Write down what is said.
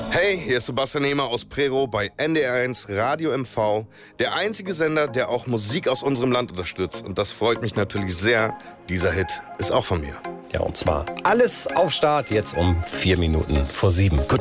Hey, hier ist Sebastian Hehmer aus Prero bei NDR1 Radio MV. Der einzige Sender, der auch Musik aus unserem Land unterstützt. Und das freut mich natürlich sehr. Dieser Hit ist auch von mir. Ja, und zwar alles auf Start jetzt um 4 Minuten vor 7.